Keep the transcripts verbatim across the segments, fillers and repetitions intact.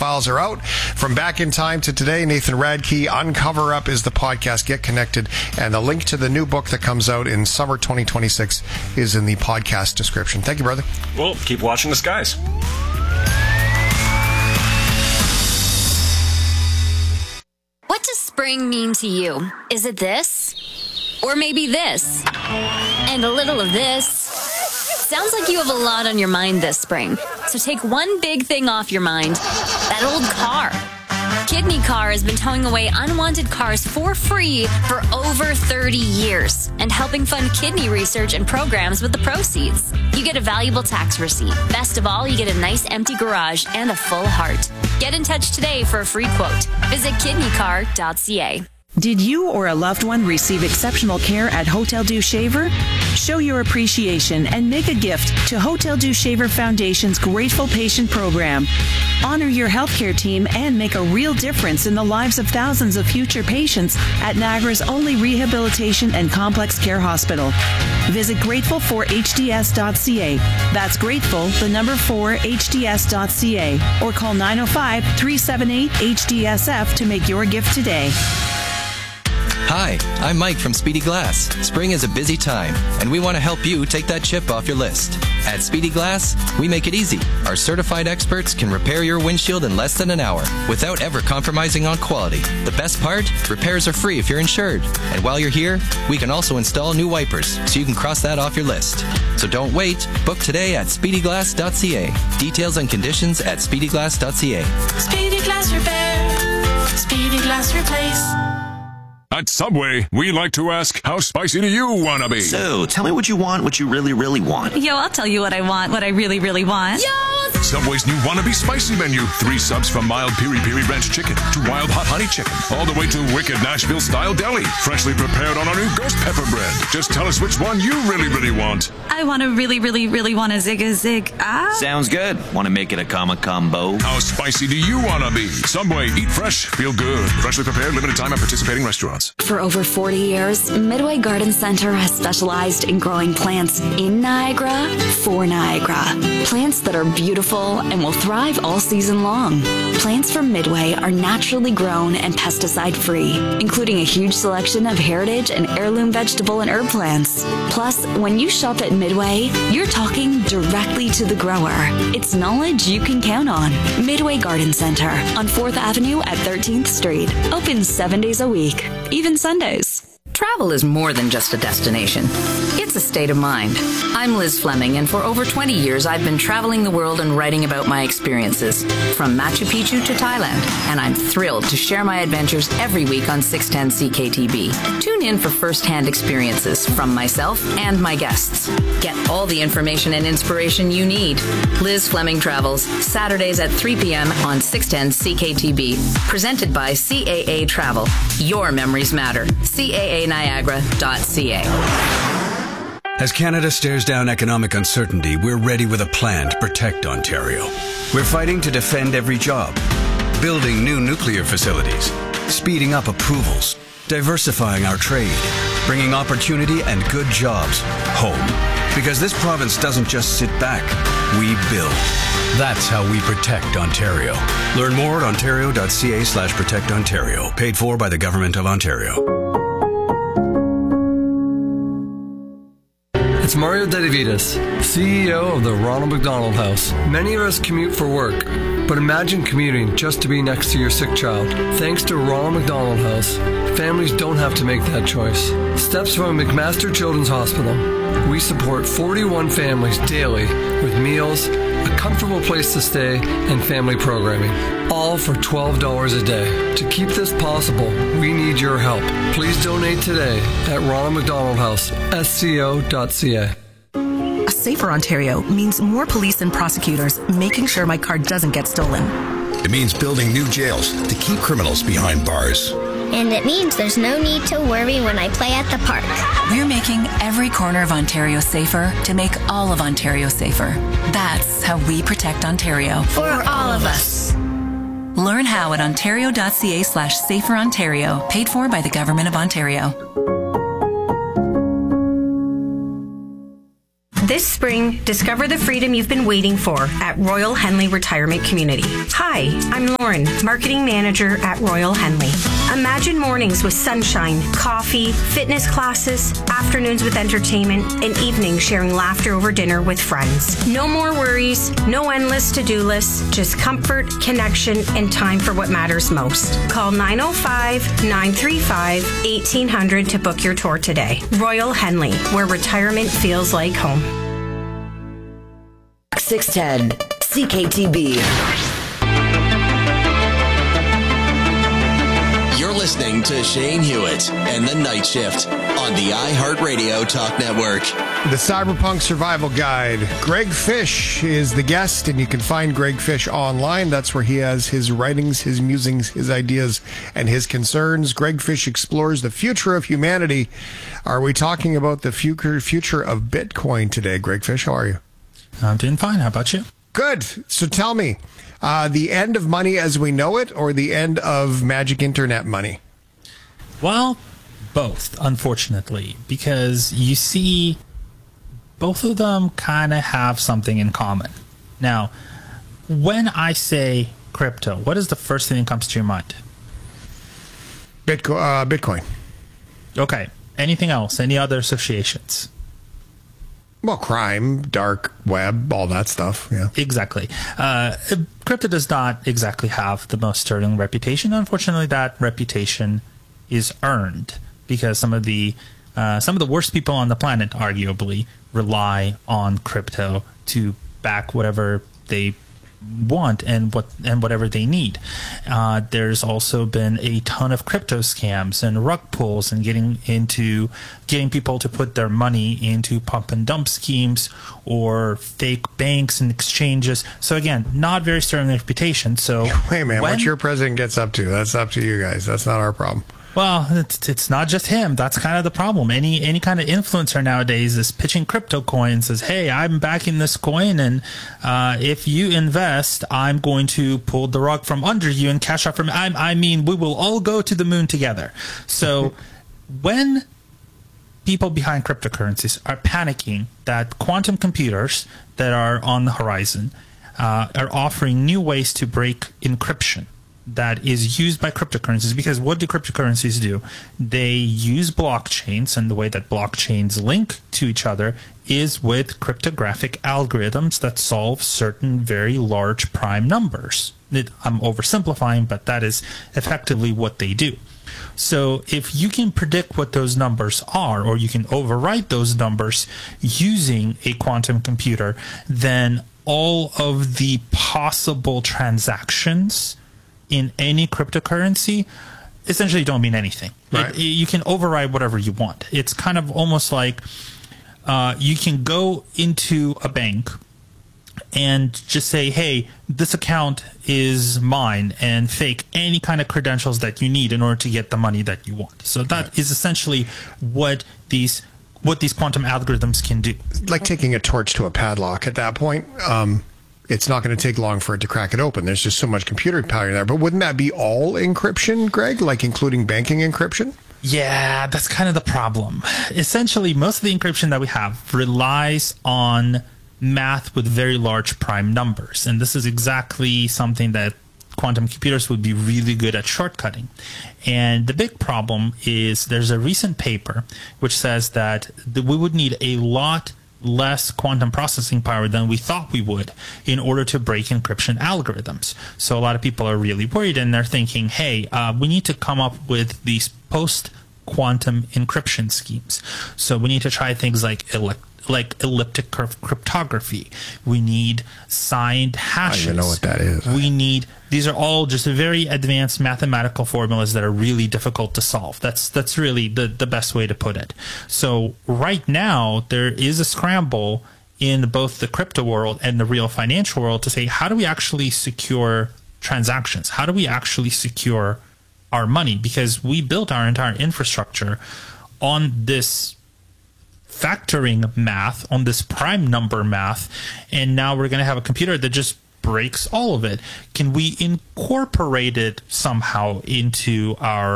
X-Files are out. From Back in Time to today, Nathan Radke, Uncover Up is the podcast. Get connected. And the link to the new book that comes out in summer twenty twenty-six is in the podcast description. Thank you, brother. Well, keep watching the skies. What does spring mean to you? Is it this? Or maybe this? And a little of this? Sounds like you have a lot on your mind this spring. So take one big thing off your mind. That old car. Kidney Car has been towing away unwanted cars for free for over thirty years and helping fund kidney research and programs with the proceeds. You get a valuable tax receipt. Best of all, you get a nice empty garage and a full heart. Get in touch today for a free quote. Visit kidney car dot c a. Did you or a loved one receive exceptional care at Hotel Dieu Shaver? Show your appreciation and make a gift to Hotel Dieu Shaver Foundation's Grateful Patient Program. Honor your healthcare team and make a real difference in the lives of thousands of future patients at Niagara's only rehabilitation and complex care hospital. Visit grateful for h d s dot c a. That's grateful, the number four, h d s dot c a. Or call nine oh five, three seven eight, H D S F to make your gift today. Hi, I'm Mike from Speedy Glass. Spring is a busy time, and we want to help you take that chip off your list. At Speedy Glass, we make it easy. Our certified experts can repair your windshield in less than an hour without ever compromising on quality. The best part? Repairs are free if you're insured. And while you're here, we can also install new wipers, so you can cross that off your list. So don't wait. Book today at speedy glass dot c a. Details and conditions at speedy glass dot c a. Speedy Glass Repair. Speedy Glass Replace. At Subway, we like to ask, how spicy do you want to be? So, tell me what you want, what you really, really want. Yo, I'll tell you what I want, what I really, really want. Yo! Subway's new Wannabe Spicy menu. Three subs from mild piri piri ranch chicken to wild hot honey chicken, all the way to wicked Nashville-style deli. Freshly prepared on our new ghost pepper bread. Just tell us which one you really, really want. I want to really, really, really want a zig a zig. Ah. Sounds good. Want to make it a comma combo? How spicy do you want to be? Subway, eat fresh, feel good. Freshly prepared, limited time at participating restaurants. For over forty years, Midway Garden Center has specialized in growing plants in Niagara for Niagara. Plants that are beautiful and will thrive all season long. Plants from Midway are naturally grown and pesticide-free, including a huge selection of heritage and heirloom vegetable and herb plants. Plus, when you shop at Midway, you're talking directly to the grower. It's knowledge you can count on. Midway Garden Center on fourth Avenue at thirteenth Street. Open seven days a week, even Sundays. Travel is more than just a destination. It's a state of mind. I'm Liz Fleming, and for over twenty years, I've been traveling the world and writing about my experiences, from Machu Picchu to Thailand, and I'm thrilled to share my adventures every week on six ten C K T B. Tune in for first-hand experiences from myself and my guests. Get all the information and inspiration you need. Liz Fleming Travels, Saturdays at three p.m. on six ten C K T B. Presented by C A A Travel. Your memories matter. C A A Niagara dot c a. As Canada stares down economic uncertainty, we're ready with a plan to protect Ontario. We're fighting to defend every job, building new nuclear facilities, speeding up approvals, diversifying our trade, bringing opportunity and good jobs home. Because this province doesn't just sit back, we build. That's how we protect Ontario. Learn more at ontario dot c a slash protect Ontario. Paid for by the Government of Ontario. It's Mario Dedivitas, C E O of the Ronald McDonald House. Many of us commute for work, but imagine commuting just to be next to your sick child. Thanks to Ronald McDonald House, families don't have to make that choice. Steps from McMaster Children's Hospital. We support forty-one families daily with meals, a comfortable place to stay, and family programming. All for twelve dollars a day. To keep this possible, we need your help. Please donate today at Ronald McDonald House, S C O dot c a. A safer Ontario means more police and prosecutors making sure my car doesn't get stolen. It means building new jails to keep criminals behind bars. And it means there's no need to worry when I play at the park. We're making every corner of Ontario safer to make all of Ontario safer. That's how we protect Ontario. For, For all of us. Learn how at ontario dot c a slash safer Ontario. Paid for by the Government of Ontario. This spring, discover the freedom you've been waiting for at Royal Henley Retirement Community. Hi, I'm Lauren, Marketing Manager at Royal Henley. Imagine mornings with sunshine, coffee, fitness classes, afternoons with entertainment, and evenings sharing laughter over dinner with friends. No more worries, no endless to-do lists, just comfort, connection, and time for what matters most. Call nine oh five, nine three five, eighteen hundred to book your tour today. Royal Henley, where retirement feels like home. six ten C K T B. You're listening to Shane Hewitt and the Night Shift on the iHeartRadio Talk Network. The Cyberpunk Survival Guide. Greg Fish is the guest, and you can find Greg Fish online. That's where he has his writings, his musings, his ideas, and his concerns. Greg Fish explores the future of humanity. Are we talking about the future future of Bitcoin today, Greg Fish? How are you? I'm doing fine. How about you? Good. So tell me, uh, the end of money as we know it, or the end of magic internet money? Well, both, unfortunately, because you see both of them kind of have something in common. Now, when I say crypto, what is the first thing that comes to your mind? Bitcoin. Uh, Bitcoin. Okay. Anything else? Any other associations? Well, crime, dark web, all that stuff. Yeah, exactly. Uh, crypto does not exactly have the most sterling reputation. Unfortunately, that reputation is earned because some of the uh, some of the worst people on the planet, arguably, rely on crypto to back whatever they want and what and whatever they need. Uh, there's also been a ton of crypto scams and rug pulls and getting into getting people to put their money into pump and dump schemes or fake banks and exchanges. So again, not very sterling reputation. So hey man, when, what your president gets up to, that's up to you guys. That's not our problem. Well, it's, it's not just him. That's kind of the problem. Any any kind of influencer nowadays is pitching crypto coins, says, hey, I'm backing this coin, and uh, if you invest, I'm going to pull the rug from under you and cash out from I, I mean, we will all go to the moon together. So when people behind cryptocurrencies are panicking that quantum computers that are on the horizon uh, are offering new ways to break encryption that is used by cryptocurrencies, because what do cryptocurrencies do? They use blockchains, and the way that blockchains link to each other is with cryptographic algorithms that solve certain very large prime numbers. It, I'm oversimplifying, but that is effectively what they do. So if you can predict what those numbers are, or you can overwrite those numbers using a quantum computer, then all of the possible transactions in any cryptocurrency essentially don't mean anything. Right. It, you can override whatever you want. It's kind of almost like uh, you can go into a bank and just say, hey, this account is mine, and fake any kind of credentials that you need in order to get the money that you want. So that right. is essentially what these what these quantum algorithms can do. Like taking a torch to a padlock at that point. Um It's not going to take long for it to crack it open. There's just so much computer power there. But wouldn't that be all encryption, Greg? Like including banking encryption? Yeah, that's kind of the problem. Essentially, most of the encryption that we have relies on math with very large prime numbers. And this is exactly something that quantum computers would be really good at shortcutting. And the big problem is there's a recent paper which says that we would need a lot less quantum processing power than we thought we would in order to break encryption algorithms. So a lot of people are really worried, and they're thinking, hey, uh, we need to come up with these post-quantum encryption schemes. So we need to try things like elect like elliptic curve cryptography. We need signed hashes. I don't even know what that is. We need, these are all just very advanced mathematical formulas that are really difficult to solve. That's that's really the, the best way to put it. So right now, there is a scramble in both the crypto world and the real financial world to say, how do we actually secure transactions? How do we actually secure our money? Because we built our entire infrastructure on this factoring math, on this prime number math, and now we're going to have a computer that just breaks all of it. Can we incorporate it somehow into our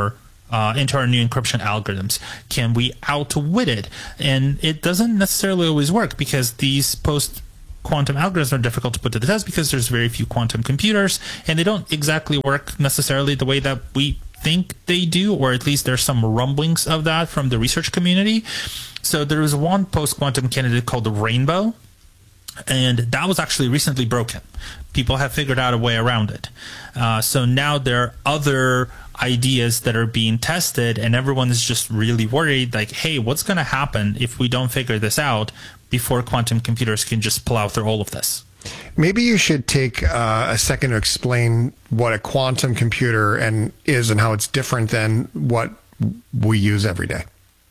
uh, into our new encryption algorithms? Can we outwit it? And it doesn't necessarily always work, because these post-quantum algorithms are difficult to put to the test because there's very few quantum computers, and they don't exactly work necessarily the way that we think they do, or at least there's some rumblings of that from the research community. So there was one post-quantum candidate called the Rainbow, and that was actually recently broken. People have figured out a way around it. Uh, so now there are other ideas that are being tested, and everyone is just really worried, like, hey, what's going to happen if we don't figure this out before quantum computers can just plow through all of this? Maybe you should take uh, a second to explain what a quantum computer and is and how it's different than what we use every day.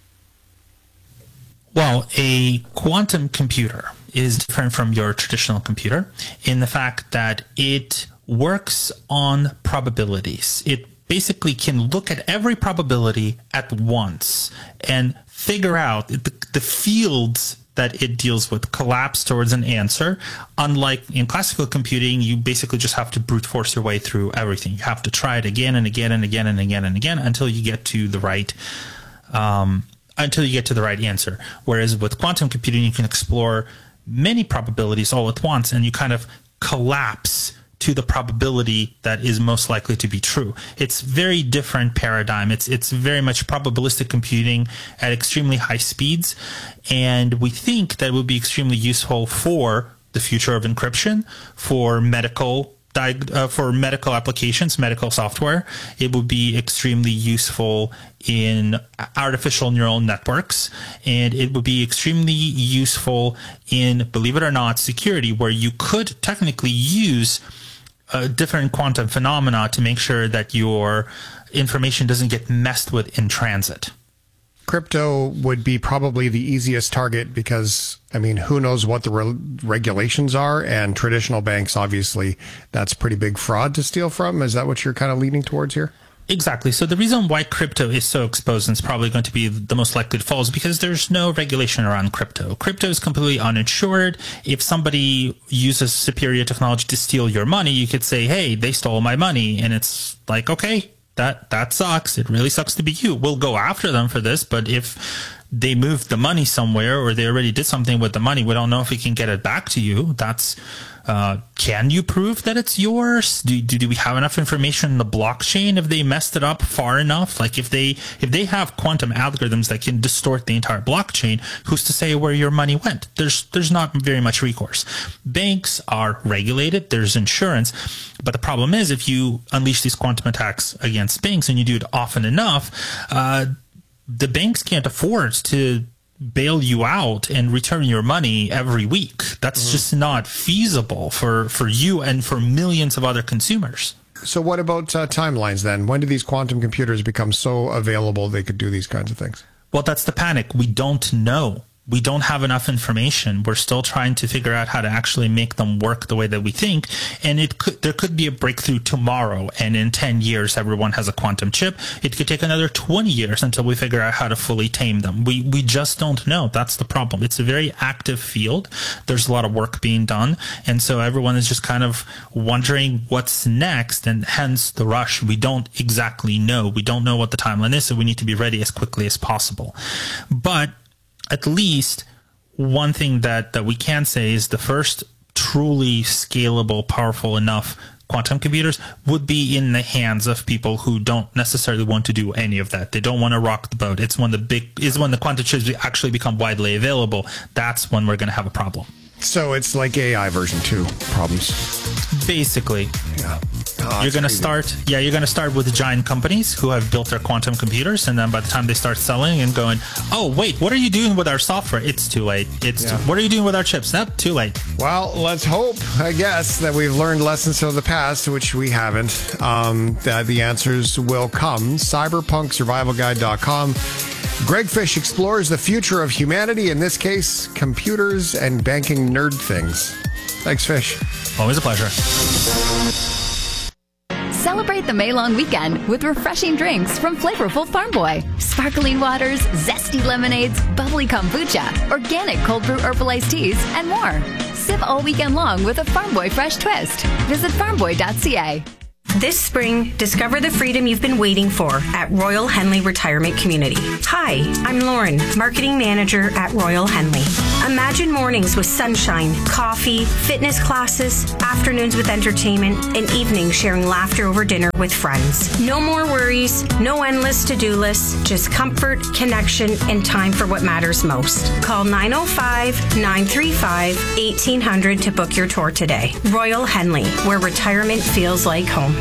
Well, a quantum computer is different from your traditional computer in the fact that it works on probabilities. It basically can look at every probability at once and figure out the, the fields that it deals with collapse towards an answer. Unlike in classical computing, you basically just have to brute force your way through everything. You have to try it again and again and again and again and again until you get to the right um, until you get to the right answer. Whereas with quantum computing, you can explore many probabilities all at once, and you kind of collapse to the probability that is most likely to be true. It's very different paradigm. It's it's very much probabilistic computing at extremely high speeds, and we think that it would be extremely useful for the future of encryption, for medical uh, for medical applications, medical software. It would be extremely useful in artificial neural networks, and it would be extremely useful in, believe it or not, security, where you could technically use uh, different quantum phenomena to make sure that your information doesn't get messed with in transit. Crypto would be probably the easiest target because, I mean, who knows what the re- regulations are, and traditional banks, obviously, that's pretty big fraud to steal from. Is that what you're kind of leaning towards here? Exactly. So the reason why crypto is so exposed and is probably going to be the most likely to fall is because there's no regulation around crypto. Crypto is completely uninsured. If somebody uses superior technology to steal your money, you could say, hey, they stole my money. And it's like, okay, that, that sucks. It really sucks to be you. We'll go after them for this. But if they moved the money somewhere or they already did something with the money, we don't know if we can get it back to you. That's Uh, can you prove that it's yours? Do, do do we have enough information in the blockchain if they messed it up far enough? Like if they if they have quantum algorithms that can distort the entire blockchain, who's to say where your money went? There's there's not very much recourse. Banks are regulated. There's insurance. But the problem is if you unleash these quantum attacks against banks and you do it often enough, uh, the banks can't afford to bail you out and return your money every week. That's mm. just not feasible for, for you and for millions of other consumers. So what about uh, timelines then? When do these quantum computers become so available they could do these kinds of things? Well, that's the panic. We don't know. We don't have enough information. We're still trying to figure out how to actually make them work the way that we think. And it could, there could be a breakthrough tomorrow. And in ten years, everyone has a quantum chip. It could take another twenty years until we figure out how to fully tame them. We, we just don't know. That's the problem. It's a very active field. There's a lot of work being done. And so everyone is just kind of wondering what's next, and hence the rush. We don't exactly know. We don't know what the timeline is, so we need to be ready as quickly as possible. But at least one thing that, that we can say is the first truly scalable, powerful enough quantum computers would be in the hands of people who don't necessarily want to do any of that. They don't want to rock the boat. It's when the big is when the quantum chips actually become widely available. That's when we're going to have a problem. So it's like A I version two problems. Basically. Yeah. Oh, you're going to start, yeah, you're going to start with giant companies who have built their quantum computers, and then by the time they start selling and going, oh, wait, what are you doing with our software? It's too late. It's yeah. too, what are you doing with our chips? Not too late. Well, let's hope, I guess, that we've learned lessons from the past, which we haven't. Um, that the answers will come. cyberpunk survival guide dot com. Greg Fish explores the future of humanity, in this case, computers and banking nerd things. Thanks, Fish. Always a pleasure. Celebrate the May long weekend with refreshing drinks from flavorful Farm Boy. Sparkling waters, zesty lemonades, bubbly kombucha, organic cold brew herbal iced teas, and more. Sip all weekend long with a Farm Boy fresh twist. Visit farm boy dot c a. This spring, discover the freedom you've been waiting for at Royal Henley Retirement Community. Hi, I'm Lauren, Marketing Manager at Royal Henley. Imagine mornings with sunshine, coffee, fitness classes, afternoons with entertainment, and evenings sharing laughter over dinner with friends. No more worries, no endless to-do lists, just comfort, connection, and time for what matters most. Call nine oh five, nine three five, eighteen hundred to book your tour today. Royal Henley, where retirement feels like home.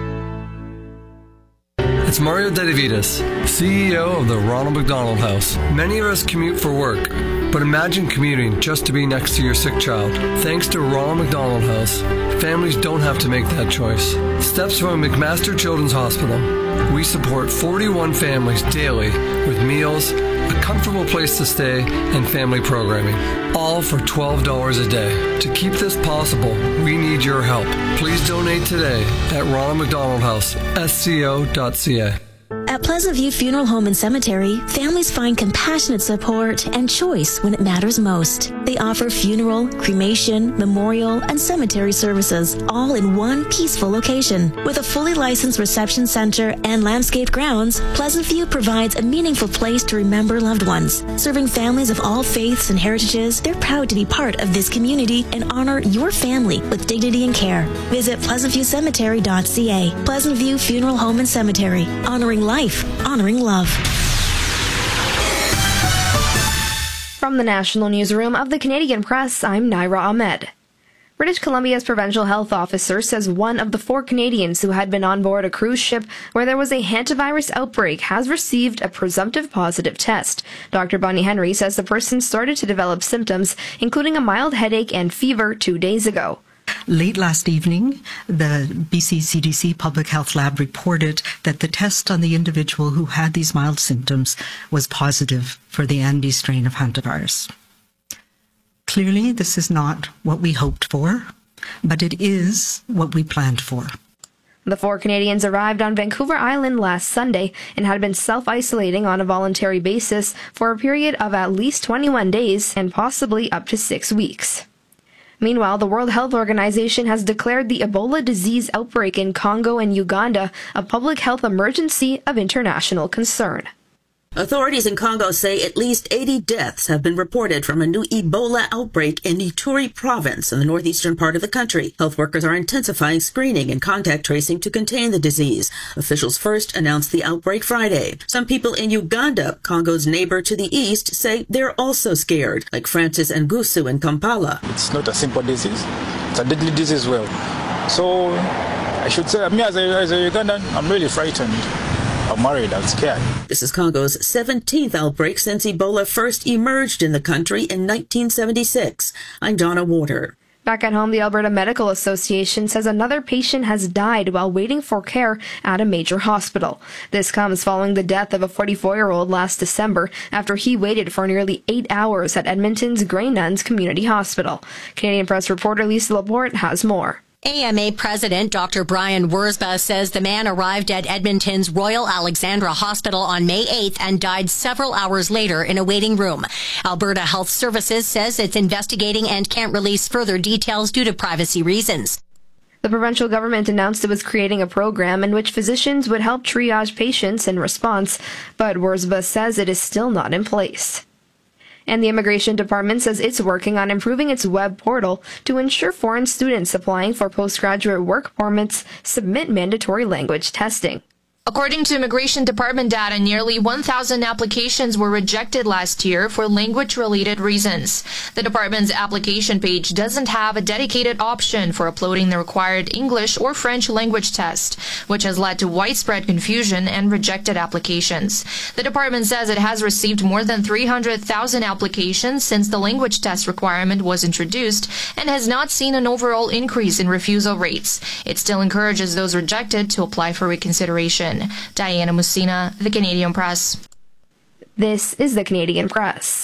It's Mario Dedivitas, C E O of the Ronald McDonald House. Many of us commute for work, but imagine commuting just to be next to your sick child. Thanks to Ronald McDonald House, families don't have to make that choice. Steps from McMaster Children's Hospital. We support forty-one families daily with meals, a comfortable place to stay, and family programming, all for twelve dollars a day. To keep this possible, we need your help. Please donate today at Ronald McDonald House, S C O dot C A. At Pleasant View Funeral Home and Cemetery, families find compassionate support and choice when it matters most. They offer funeral, cremation, memorial, and cemetery services, all in one peaceful location. With a fully licensed reception center and landscaped grounds, Pleasant View provides a meaningful place to remember loved ones. Serving families of all faiths and heritages, they're proud to be part of this community and honor your family with dignity and care. Visit pleasant view cemetery dot c a. Pleasant View Funeral Home and Cemetery, honoring life, honoring love. From the National Newsroom of the Canadian Press, I'm Naira Ahmed. British Columbia's provincial health officer says one of the four Canadians who had been on board a cruise ship where there was a hantavirus outbreak has received a presumptive positive test. Doctor Bonnie Henry says the person started to develop symptoms, including a mild headache and fever, two days ago. Late last evening, the B C C D C Public Health Lab reported that the test on the individual who had these mild symptoms was positive for the N B strain of hantavirus. Clearly, this is not what we hoped for, but it is what we planned for. The four Canadians arrived on Vancouver Island last Sunday and had been self-isolating on a voluntary basis for a period of at least twenty-one days and possibly up to six weeks. Meanwhile, the World Health Organization has declared the Ebola disease outbreak in Congo and Uganda a public health emergency of international concern. Authorities in Congo say at least eighty deaths have been reported from a new Ebola outbreak in Ituri province in the northeastern part of the country. Health workers are intensifying screening and contact tracing to contain the disease. Officials first announced the outbreak Friday. Some people in Uganda, Congo's neighbor to the east, say they're also scared, like Francis Ngusu in Kampala. It's not a simple disease. It's a deadly disease as well. So I should say, me as a, as a Ugandan, I'm really frightened. I'm worried, I'm scared. This is Congo's seventeenth outbreak since Ebola first emerged in the country in nineteen seventy-six. I'm Donna Warder. Back at home, the Alberta Medical Association says another patient has died while waiting for care at a major hospital. This comes following the death of a forty-four-year-old last December after he waited for nearly eight hours at Edmonton's Grey Nuns Community Hospital. Canadian Press reporter Lisa Laporte has more. A M A President Doctor Brian Wurzba says the man arrived at Edmonton's Royal Alexandra Hospital on May eighth and died several hours later in a waiting room. Alberta Health Services says it's investigating and can't release further details due to privacy reasons. The provincial government announced it was creating a program in which physicians would help triage patients in response, but Wurzba says it is still not in place. And the Immigration Department says it's working on improving its web portal to ensure foreign students applying for postgraduate work permits submit mandatory language testing. According to Immigration Department data, nearly one thousand applications were rejected last year for language-related reasons. The department's application page doesn't have a dedicated option for uploading the required English or French language test, which has led to widespread confusion and rejected applications. The department says it has received more than three hundred thousand applications since the language test requirement was introduced and has not seen an overall increase in refusal rates. It still encourages those rejected to apply for reconsideration. Diana Musina, The Canadian Press. This is The Canadian Press.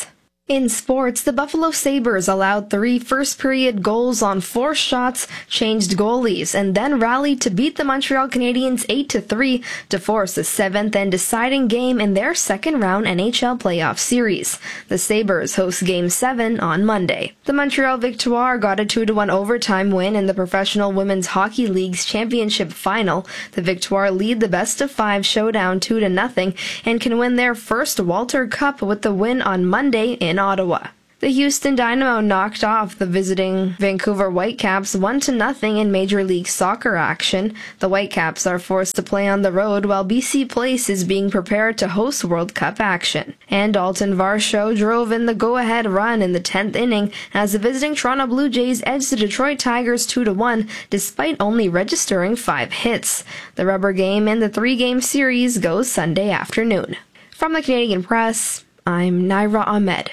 In sports, the Buffalo Sabres allowed three first-period goals on four shots, changed goalies, and then rallied to beat the Montreal Canadiens eight to three to force a seventh and deciding game in their second-round N H L playoff series. The Sabres host Game seven on Monday. The Montreal Victoire got a two to one overtime win in the Professional Women's Hockey League's championship final. The Victoire lead the best-of-five showdown two to nothing and can win their first Walter Cup with the win on Monday in Ottawa. The Houston Dynamo knocked off the visiting Vancouver Whitecaps one to nothing in Major League Soccer action. The Whitecaps are forced to play on the road while B C Place is being prepared to host World Cup action. And Dalton Varsho drove in the go-ahead run in the tenth inning as the visiting Toronto Blue Jays edged the Detroit Tigers two to one despite only registering five hits. The rubber game in the three-game series goes Sunday afternoon. From the Canadian Press, I'm Naira Ahmed.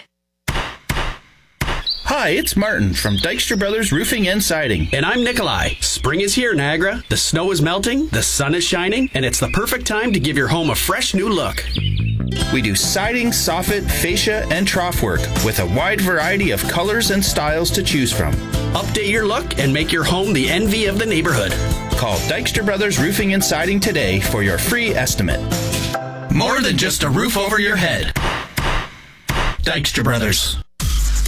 Hi, it's Martin from Dykstra Brothers Roofing and Siding. And I'm Nikolai. Spring is here, Niagara. The snow is melting, the sun is shining, and it's the perfect time to give your home a fresh new look. We do siding, soffit, fascia, and trough work with a wide variety of colors and styles to choose from. Update your look and make your home the envy of the neighborhood. Call Dykstra Brothers Roofing and Siding today for your free estimate. More than just a roof over your head. Dykstra Brothers.